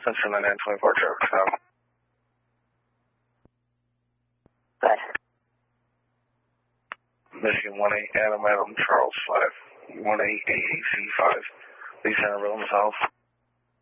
Spencer 9924 Trevor South. Bye. Michigan 18 Adam Charles 5 18 AAC 5 Lee Center Room South.